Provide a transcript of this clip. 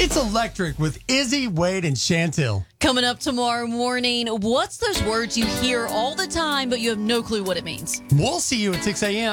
It's electric with Izzy, Wade, and Chantil. Coming up tomorrow morning, what's those words you hear all the time, but you have no clue what it means? We'll see you at 6 a.m.